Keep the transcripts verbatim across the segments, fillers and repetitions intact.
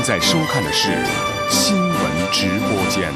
正在收看的是新闻直播间。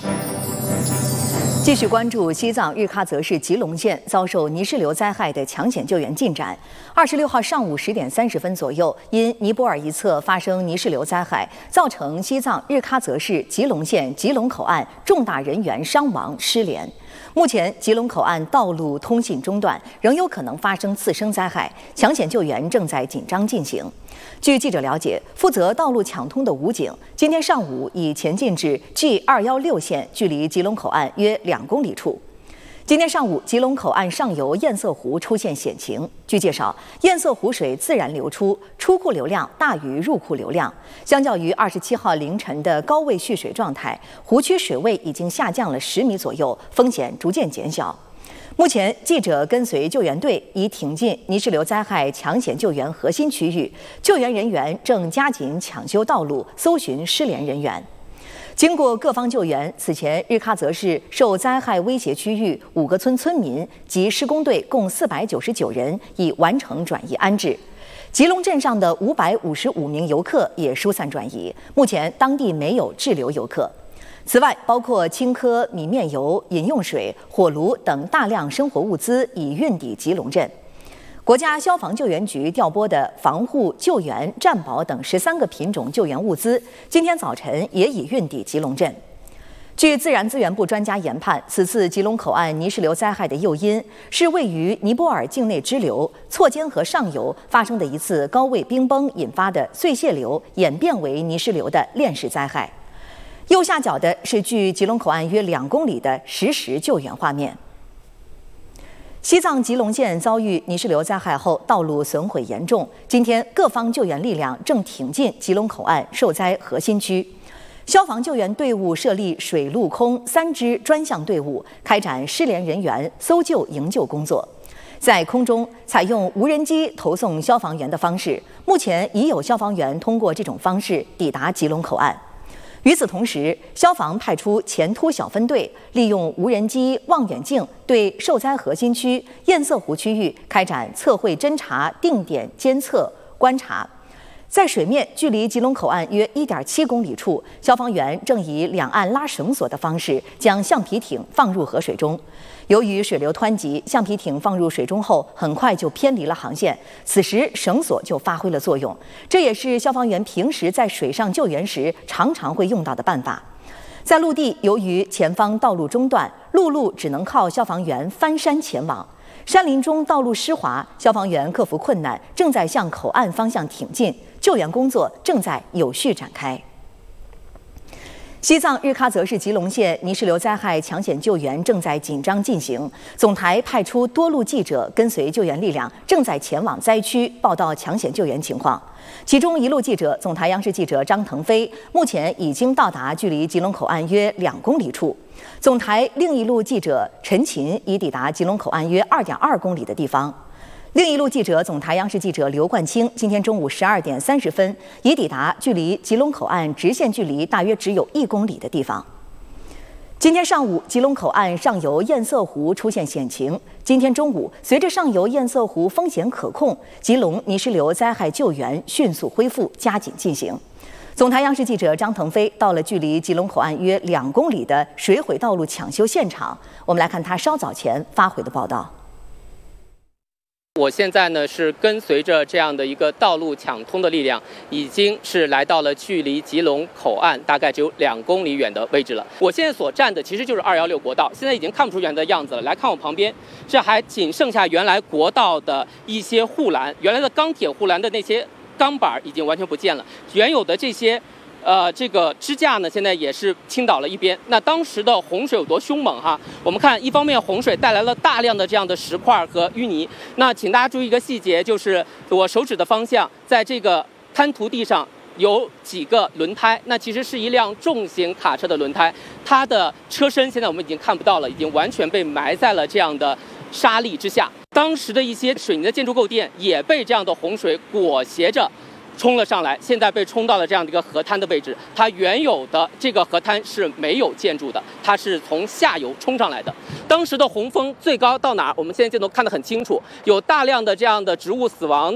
继续关注西藏日喀则市吉隆县遭受泥石流灾害的抢险救援进展。二十六号上午十点三十分左右，因尼泊尔一侧发生泥石流灾害，造成西藏日喀则市吉隆县吉隆口岸重大人员伤亡失联。目前，吉隆口岸道路通信中断，仍有可能发生次生灾害，抢险救援正在紧张进行。据记者了解，负责道路抢通的武警今天上午已前进至 G 二一六线，距离吉隆口岸约两公里处。今天上午，吉隆口岸上游堰塞湖出现险情。据介绍，堰塞湖水自然流出，出库流量大于入库流量。相较于二十七号凌晨的高位蓄水状态，湖区水位已经下降了十米左右，风险逐渐减小。目前，记者跟随救援队已挺进泥石流灾害抢险救援核心区域，救援人员正加紧抢修道路，搜寻失联人员。经过各方救援，此前日喀则市受灾害威胁区域五个村村民及施工队共四百九十九人已完成转移安置。吉隆镇上的五百五十五名游客也疏散转移，目前当地没有滞留游客。此外，包括青稞、米面油、饮用水、火炉等大量生活物资已运抵吉隆镇。国家消防救援局调拨的防护、救援、战保等十三个品种救援物资，今天早晨也已运抵吉隆镇。据自然资源部专家研判，此次吉隆口岸泥石流灾害的诱因是位于尼泊尔境内支流错肩河上游发生的一次高位冰崩引发的碎屑流演变为泥石流的链式灾害。右下角的是距吉隆口岸约两公里的实时救援画面。西藏吉隆县遭遇泥石流灾害后，道路损毁严重。今天，各方救援力量正挺进吉隆口岸受灾核心区。消防救援队伍设立水陆空三支专项队伍，开展失联人员搜救营救工作。在空中采用无人机投送消防员的方式，目前已有消防员通过这种方式抵达吉隆口岸。与此同时，消防派出前突小分队，利用无人机、望远镜对受灾核心区堰塞湖区域开展测绘侦察、定点监测观察。在水面距离吉隆口岸约 一点七公里处，消防员正以两岸拉绳索的方式将橡皮艇放入河水中。由于水流湍急，橡皮艇放入水中后很快就偏离了航线，此时绳索就发挥了作用。这也是消防员平时在水上救援时常常会用到的办法。在陆地，由于前方道路中断，陆路只能靠消防员翻山前往。山林中道路湿滑，消防员克服困难，正在向口岸方向挺进，救援工作正在有序展开。西藏日喀则市吉隆县泥石流灾害抢险救援正在紧张进行，总台派出多路记者跟随救援力量，正在前往灾区报道抢险救援情况。其中一路记者，总台央视记者张腾飞，目前已经到达距离吉隆口岸约两公里处。总台另一路记者陈琴已抵达吉隆口岸约 二点二公里的地方。另一路记者，总台央视记者刘冠清，今天中午十二点三十分已抵达距离吉隆口岸直线距离大约只有一公里的地方。今天上午，吉隆口岸上游堰塞湖出现险情。今天中午，随着上游堰塞湖风险可控，吉隆泥石流灾害救援迅速恢复，加紧进行。总台央视记者张腾飞到了距离吉隆口岸约两公里的水毁道路抢修现场，我们来看他稍早前发回的报道。 我现在呢是跟随着这样的一个道路抢通的力量，已经是来到了距离吉隆口岸大概只有两公里远的位置了。我现在所站的其实就是二一六国道，现在已经看不出原来的样子了。来看我旁边，这还仅剩下原来国道的一些护栏，原来的钢铁护栏的那些钢板已经完全不见了，原有的这些。呃，这个支架呢，现在也是倾倒了一边。那当时的洪水有多凶猛哈？我们看，一方面洪水带来了大量的这样的石块和淤泥。那请大家注意一个细节，就是我手指的方向，在这个滩涂地上有几个轮胎，那其实是一辆重型卡车的轮胎，它的车身现在我们已经看不到了，已经完全被埋在了这样的沙砾之下。当时的一些水泥的建筑构件也被这样的洪水裹挟着冲了上来，现在被冲到了这样的一个河滩的位置。它原有的这个河滩是没有建筑的，它是从下游冲上来的。当时的洪峰最高到哪儿？我们现在镜头看得很清楚，有大量的这样的植物死亡的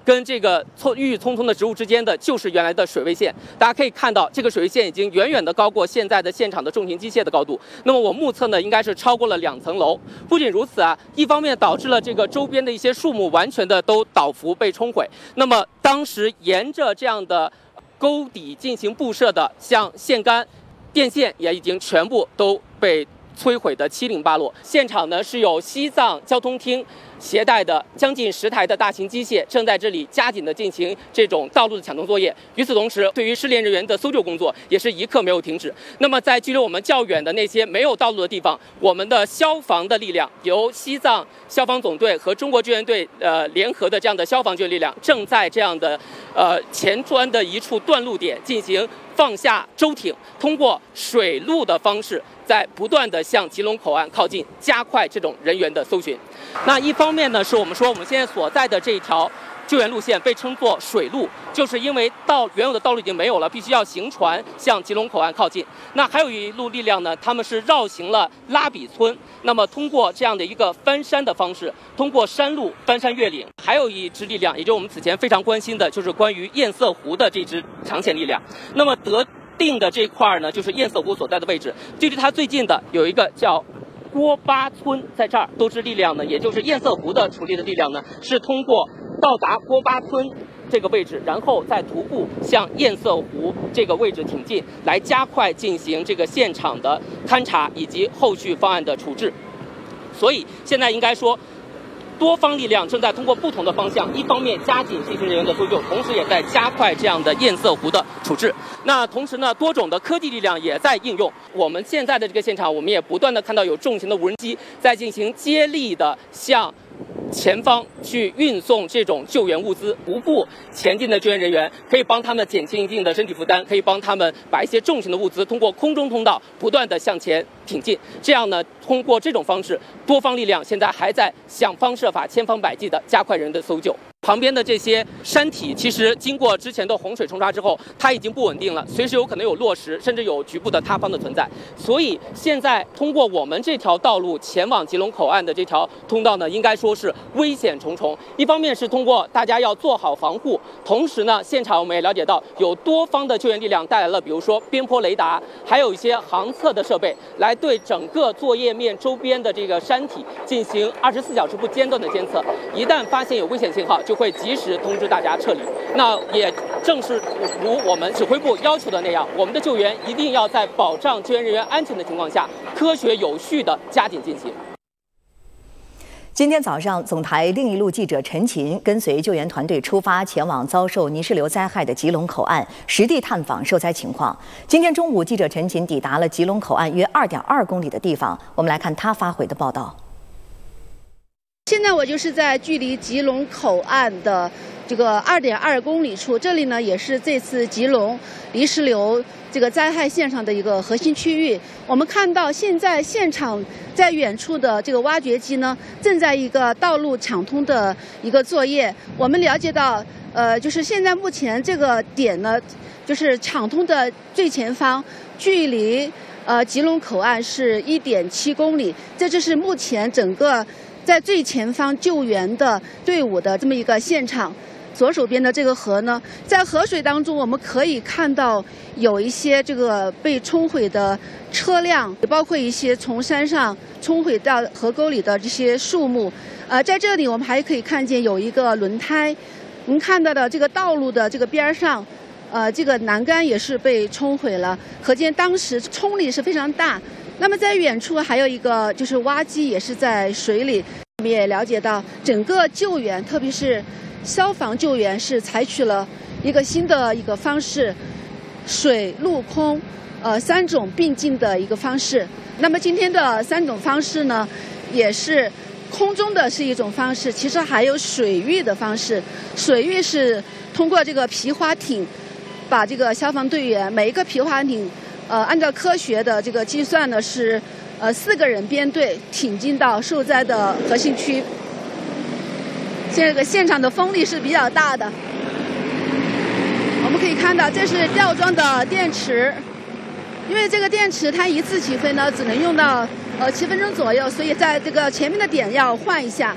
跟这个葱郁郁葱葱的植物之间的就是原来的水位线。大家可以看到，这个水位线已经远远的高过现在的现场的重型机械的高度。那么我目测呢，应该是超过了两层楼。不仅如此啊，一方面导致了这个周边的一些树木完全的都倒伏被冲毁。那么当时沿着这样的沟底进行布设的，像线杆、电线也已经全部都被摧毁的七零八落。现场呢是有西藏交通厅携带的将近十台的大型机械，正在这里加紧的进行这种道路的抢通作业。与此同时，对于失联人员的搜救工作也是一刻没有停止。那么在距离我们较远的那些没有道路的地方，我们的消防的力量，由西藏消防总队和中国救援队呃联合的这样的消防救援力量，正在这样的呃前端的一处断路点进行放下舟艇，通过水路的方式，在不断的向吉隆口岸靠近，加快这种人员的搜寻。那一方面呢，是我们说我们现在所在的这一条救援路线被称作水路，就是因为道原有的道路已经没有了，必须要行船向吉隆口岸靠近。那还有一路力量呢，他们是绕行了拉比村，那么通过这样的一个翻山的方式，通过山路翻山越岭。还有一支力量，也就是我们此前非常关心的，就是关于堰塞湖的这支抢险力量。那么得定的这块呢，就是堰塞湖所在的位置，距离它最近的有一个叫郭巴村，在这儿都是力量呢，也就是堰塞湖的处理的力量呢，是通过到达郭巴村这个位置，然后再徒步向堰塞湖这个位置挺进，来加快进行这个现场的勘查以及后续方案的处置。所以现在应该说，多方力量正在通过不同的方向，一方面加紧幸存人员的搜救，同时也在加快这样的堰塞湖的处置。那同时呢，多种的科技力量也在应用。我们现在的这个现场，我们也不断的看到有重型的无人机在进行接力的向前方去运送这种救援物资。徒步前进的救援人员可以帮他们减轻一定的身体负担，可以帮他们把一些重型的物资通过空中通道不断的向前挺进。这样呢，通过这种方式，多方力量现在还在想方设法、千方百计的加快人的搜救。旁边的这些山体，其实经过之前的洪水冲刷之后，它已经不稳定了，随时有可能有落石，甚至有局部的塌方的存在。所以现在通过我们这条道路前往吉隆口岸的这条通道呢，应该说是危险重重。一方面是通过大家要做好防护，同时呢，现场我们也了解到有多方的救援力量带来了，比如说边坡雷达，还有一些航测的设备，来对整个作业面周边的这个山体进行二十四小时不间断的监测。一旦发现有危险信号，就就会及时通知大家撤离。那也正是如我们指挥部要求的那样，我们的救援一定要在保障救援人员安全的情况下，科学有序地加紧进行。 今天早上，总台另一路记者陈琴跟随救援团队出发，前往遭受泥石流灾害的吉隆口岸，实地探访受灾情况。今天中午，记者陈琴抵达了吉隆口岸约二点二公里的地方，我们来看他发回的报道。 现在我就是在距离吉隆口岸的这个二点二公里处，这里呢也是这次吉隆泥石流这个灾害现场的一个核心区域。我们看到现在现场在远处的这个挖掘机呢，正在一个道路抢通的一个作业。我们了解到，呃，就是现在目前这个点呢，就是抢通的最前方，距离呃吉隆口岸是一点七公里，这就是目前整个在最前方救援的队伍的这么一个现场。左手边的这个河呢，在河水当中我们可以看到有一些这个被冲毁的车辆，也包括一些从山上冲毁到河沟里的这些树木。呃，在这里我们还可以看见有一个轮胎，我们看到的这个道路的这个边上，呃，这个栏杆也是被冲毁了，可见当时冲力是非常大。那么在远处还有一个就是挖机也是在水里。我们也了解到，整个救援，特别是消防救援是采取了一个新的一个方式，水陆空，呃三种并进的一个方式。那么今天的三种方式呢，也是空中的是一种方式，其实还有水域的方式。水域是通过这个皮划艇，把这个消防队员每一个皮划艇，呃按照科学的这个计算呢是呃四个人编队挺进到受灾的核心区。这个现场的风力是比较大的，我们可以看到这是吊装的电池，因为这个电池它一次起飞呢只能用到呃七分钟左右，所以在这个前面的点要换一下。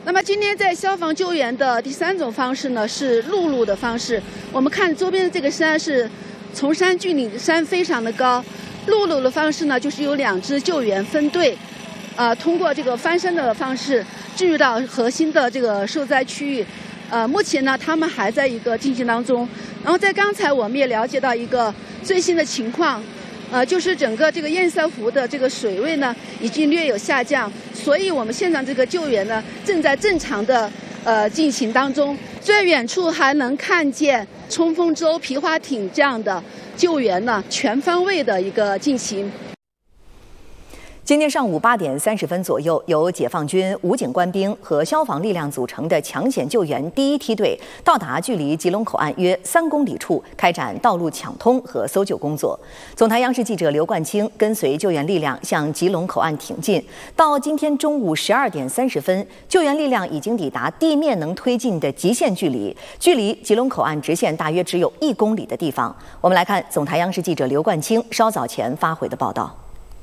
那么今天在消防救援的第三种方式呢，是陆路的方式。我们看周边的这个山是崇山峻岭，山非常的高。陆路的方式呢，就是有两支救援分队，呃，通过这个翻山的方式进入到核心的这个受灾区域。呃，目前呢，他们还在一个进行当中。然后在刚才我们也了解到一个最新的情况。呃，就是整个这个堰塞湖的这个水位呢，已经略有下降，所以我们现场这个救援呢，正在正常的呃进行当中。最远处还能看见冲锋舟、皮划艇这样的救援呢，全方位的一个进行。 今天上午八点三十分左右，由解放军武警官兵和消防力量组成的抢险救援第一梯队到达距离吉隆口岸约三公里处，开展道路抢通和搜救工作。总台央视记者刘冠清跟随救援力量向吉隆口岸挺进。到今天中午十二点三十分，救援力量已经抵达地面能推进的极限距离，距离吉隆口岸直线大约只有一公里的地方。我们来看总台央视记者刘冠清稍早前发回的报道。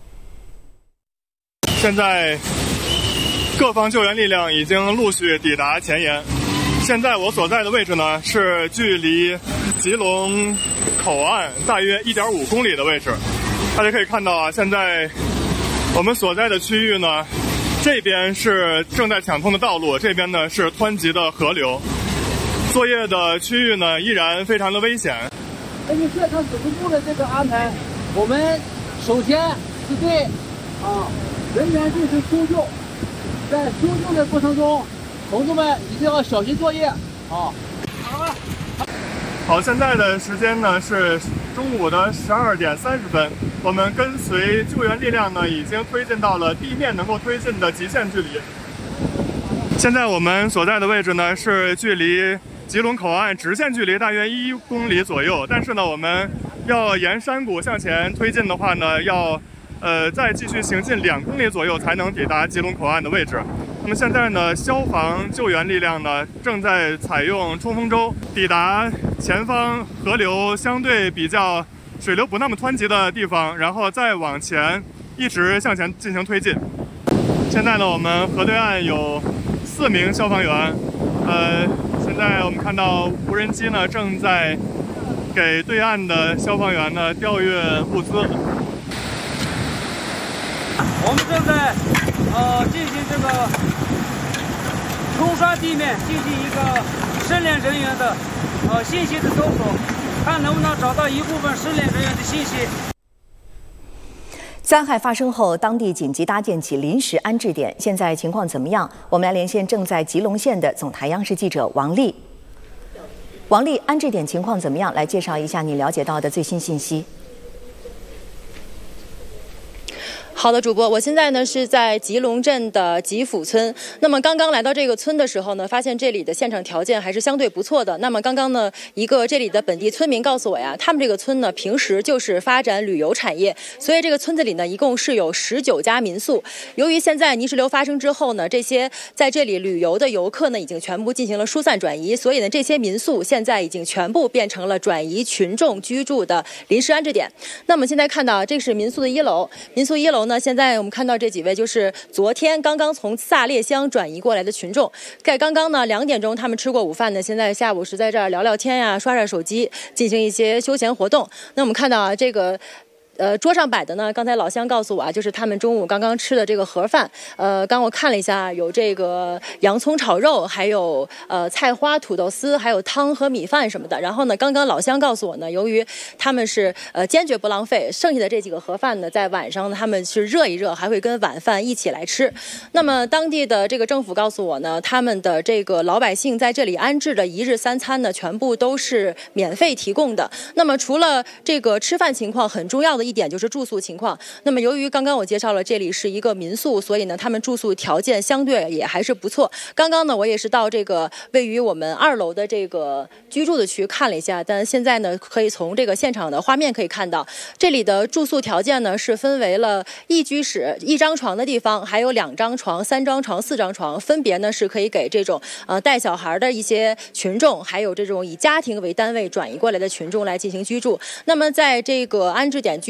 现在，各方救援力量已经陆续抵达前沿。现在我所在的位置呢，是距离吉隆口岸大约一点五公里的位置。大家可以看到啊，现在我们所在的区域呢，这边是正在抢通的道路，这边呢是湍急的河流。作业的区域呢，依然非常的危险。 根据现场指挥部的这个安排，我们首先是对啊。人员进行搜救，在搜救的过程中，同志们一定要小心作业啊！好了， 好，现在的时间呢是中午的十二点三十分，我们跟随救援力量呢已经推进到了地面能够推进的极限距离。现在我们所在的位置呢是距离吉隆口岸直线距离大约一公里左右，但是呢我们要沿山谷向前推进的话呢，要呃，再继续行进两公里左右才能抵达吉隆口岸的位置。那么现在呢，消防救援力量呢正在采用冲锋舟抵达前方河流相对比较水流不那么湍急的地方，然后再往前一直向前进行推进。现在呢，我们河对岸有四名消防员，呃，现在我们看到无人机呢正在给对岸的消防员呢调运物资。 我们正在呃进行这个冲刷地面，进行一个失联人员的呃信息的搜索，看能不能找到一部分失联人员的信息。 灾害发生后，当地紧急搭建起临时安置点，现在情况怎么样？我们来连线正在吉隆县的总台央视记者王丽。王丽，安置点情况怎么样？来介绍一下你了解到的最新信息。 好的，主播，我现在呢是在吉隆镇的吉府村。那么刚刚来到这个村的时候呢，发现这里的现场条件还是相对不错的。那么刚刚呢，一个这里的本地村民告诉我呀，他们这个村呢平时就是发展旅游产业，所以这个村子里呢一共是有十九家民宿。由于现在泥石流发生之后呢，这些在这里旅游的游客呢已经全部进行了疏散转移，所以呢这些民宿现在已经全部变成了转移群众居住的临时安置点。那么现在看到这是民宿的一楼，民宿一楼呢，现在我们看到这几位就是昨天刚刚从萨列乡转移过来的群众，在刚刚呢两点钟他们吃过午饭呢，现在下午是在这儿聊聊天呀，刷刷手机，进行一些休闲活动。那我们看到啊，这个呃，桌上摆的呢，刚才老乡告诉我啊，就是他们中午刚刚吃的这个盒饭。呃，刚我看了一下，有这个洋葱炒肉，还有呃菜花、土豆丝，还有汤和米饭什么的。然后呢，刚刚老乡告诉我呢，由于他们是呃坚决不浪费，剩下的这几个盒饭呢，在晚上呢他们是热一热，还会跟晚饭一起来吃。那么当地的这个政府告诉我呢，他们的这个老百姓在这里安置的一日三餐呢，全部都是免费提供的。那么除了这个吃饭情况，很重要的一点就是住宿情况。那么由于刚刚我介绍了这里是一个民宿，所以呢他们住宿条件相对也还是不错。刚刚呢我也是到这个位于我们二楼的这个居住的区看了一下，但现在呢可以从这个现场的画面可以看到，这里的住宿条件呢是分为了一居室、一张床的地方，还有两张床、三张床、四张床，分别呢是可以给这种呃带小孩的一些群众，还有这种以家庭为单位转移过来的群众来进行居住。那么在这个安置点居住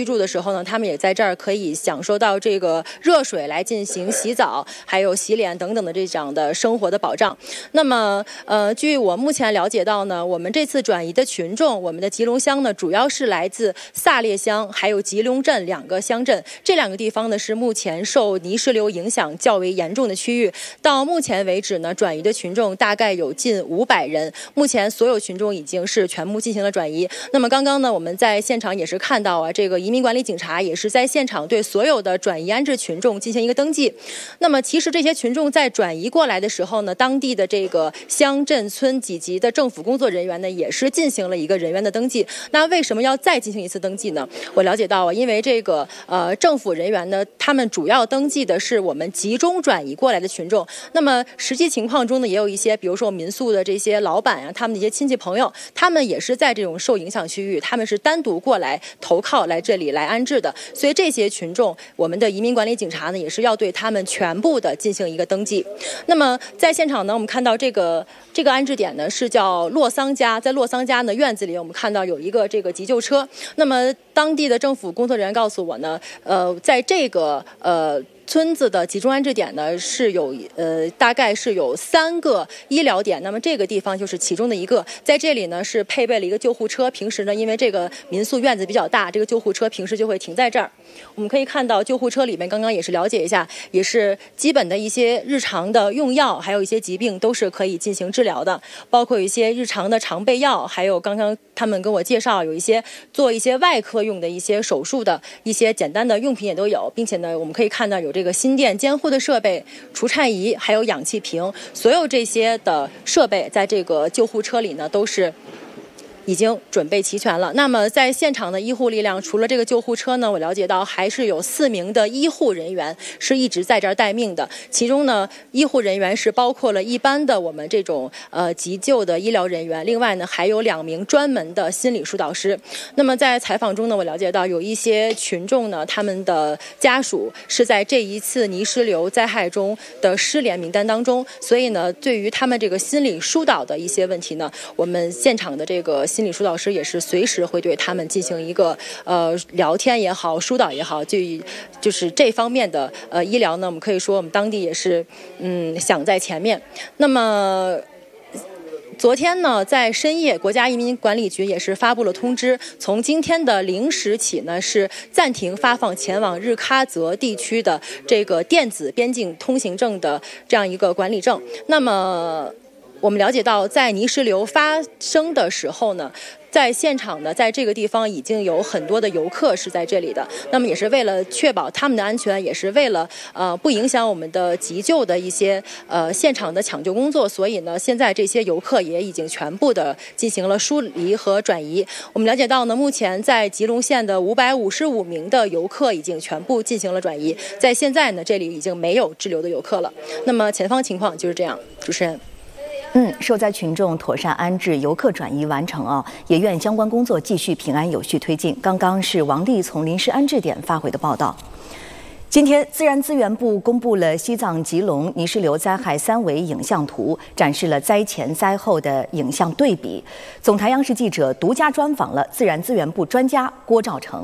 住的时候呢，他们也在这儿可以享受到这个热水来进行洗澡，还有洗脸等等的这样的生活的保障。那么，呃，据我目前了解到呢，我们这次转移的群众，我们的吉隆乡呢，主要是来自萨列乡还有吉隆镇两个乡镇，这两个地方呢是目前受泥石流影响较为严重的区域。到目前为止呢，转移的群众大概有近五百人，目前所有群众已经是全部进行了转移。那么刚刚呢，我们在现场也是看到啊，这个移民管理警察也是在现场对所有的转移安置群众进行一个登记。那么其实这些群众在转移过来的时候呢，当地的这个乡镇村几级的政府工作人员呢，也是进行了一个人员的登记。那为什么要再进行一次登记呢？我了解到啊，因为这个呃政府人员呢，他们主要登记的是我们集中转移过来的群众。那么实际情况中呢，也有一些，比如说民宿的这些老板啊，他们的一些亲戚朋友，他们也是在这种受影响区域，他们是单独过来投靠来这里来安置的。所以这些群众，我们的移民管理警察呢，也是要对他们全部的进行一个登记。那么在现场呢，我们看到这个这个安置点呢是叫洛桑家，在洛桑家呢院子里，我们看到有一个这个急救车。那么当地的政府工作人员告诉我呢，呃，在这个呃。村子的集中安置点呢是有呃大概是有三个医疗点，那么这个地方就是其中的一个。在这里呢是配备了一个救护车，平时呢因为这个民宿院子比较大，这个救护车平时就会停在这儿。我们可以看到救护车里面，刚刚也是了解一下，也是基本的一些日常的用药，还有一些疾病都是可以进行治疗的，包括一些日常的常备药，还有刚刚他们跟我介绍有一些做一些外科用的一些手术的一些简单的用品也都有，并且呢我们可以看到有这个心电监护的设备、除颤仪，还有氧气瓶，所有这些的设备在这个救护车里呢都是已经准备齐全了。那么在现场的医护力量，除了这个救护车呢，我了解到还是有四名的医护人员是一直在这儿待命的。其中呢，医护人员是包括了一般的我们这种呃急救的医疗人员，另外呢还有两名专门的心理疏导师。那么在采访中呢，我了解到有一些群众呢，他们的家属是在这一次泥石流灾害中的失联名单当中，所以呢，对于他们这个心理疏导的一些问题呢，我们现场的这个心理疏导师也是随时会对他们进行一个呃聊天也好，疏导也好，就就是这方面的呃医疗呢，我们可以说我们当地也是嗯想在前面。那么昨天呢，在深夜，国家移民管理局也是发布了通知，从今天的零时起呢，是暂停发放前往日喀则地区的这个电子边境通行证的这样一个管理证。那么我们了解到，在泥石流发生的时候呢，在现场呢，在这个地方已经有很多的游客是在这里的。那么也是为了确保他们的安全，也是为了呃不影响我们的急救的一些呃现场的抢救工作，所以呢，现在这些游客也已经全部的进行了疏离和转移。我们了解到呢，目前在吉隆县的五百五十五名的游客已经全部进行了转移，在现在呢，这里已经没有滞留的游客了。那么前方情况就是这样，主持人。 嗯，受灾群众妥善安置，游客转移完成啊，也愿相关工作继续平安有序推进。刚刚是王丽从临时安置点发回的报道。今天，自然资源部公布了西藏吉隆泥石流灾害三维影像图，展示了灾前灾后的影像对比。总台央视记者独家专访了自然资源部专家郭兆成。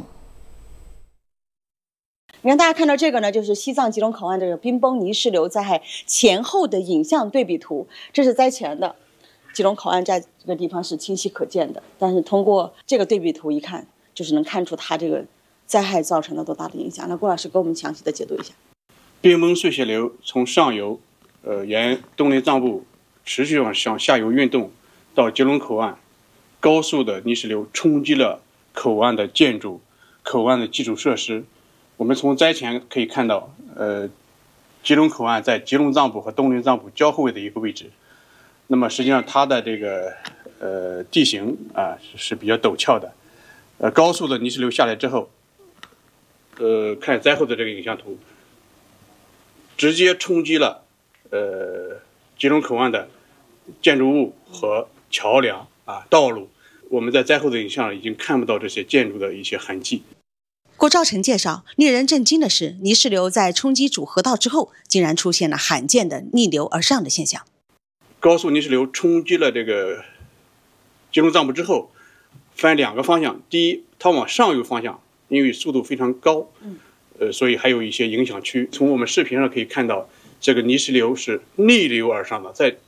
你看大家看到这个呢，就是西藏吉隆口岸这个冰崩泥石流灾害前后的影像对比图，这是灾前的，吉隆口岸在这个地方是清晰可见的，但是通过这个对比图一看，就是能看出它这个灾害造成了多大的影响。那郭老师给我们详细的解读一下。 冰崩碎屑流从上游，呃，沿东林藏布持续往向下游运动，到吉隆口岸，高速的泥石流冲击了口岸的建筑、口岸的基础设施。我们从灾前可以看到，呃，吉隆口岸在吉隆藏布和东林藏布交汇的一个位置。那么实际上它的这个呃地形啊是比较陡峭的，呃，高速的泥石流下来之后，呃，看灾后的这个影像图，直接冲击了呃吉隆口岸的建筑物和桥梁啊道路。我们在灾后的影像已经看不到这些建筑的一些痕迹。 郭兆成介绍，令人震惊的是，泥石流在冲击主河道之后，竟然出现了罕见的逆流而上的现象。 高速泥石流冲击了这个吉隆藏布之后，分两个方向：第一，它往上游方向因为速度非常高，呃，所以还有一些影响区。从我们视频上可以看到，这个泥石流是逆流而上的，在